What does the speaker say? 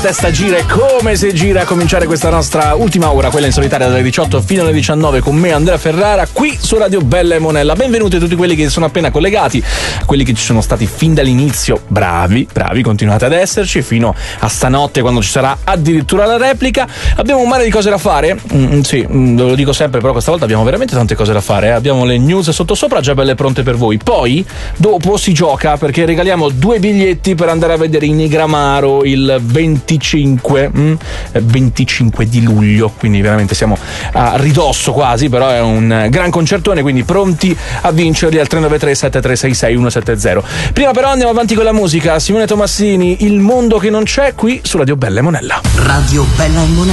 testa gira e come se gira a cominciare questa nostra ultima ora, quella in solitaria dalle 18 fino alle 19 con me Andrea Ferrara qui su Radio Bella e Monella. Benvenuti a tutti quelli che sono appena collegati, quelli che ci sono stati fin dall'inizio, bravi, continuate ad esserci fino a stanotte quando ci sarà addirittura la replica. Abbiamo un mare di cose da fare, sì, ve lo dico sempre, però questa volta abbiamo veramente tante cose da fare, Abbiamo le news sottosopra già belle pronte per voi. Poi dopo si gioca perché regaliamo 2 biglietti per andare a vedere i Negramaro il 25 di luglio, quindi veramente siamo a ridosso quasi, però è un gran concertone, quindi pronti a vincerli al 393 7366 170. Prima però andiamo avanti con la musica. Simone Tomassini, Il mondo che non c'è, qui su Radio Bella e Monella. Radio Bella e Monella.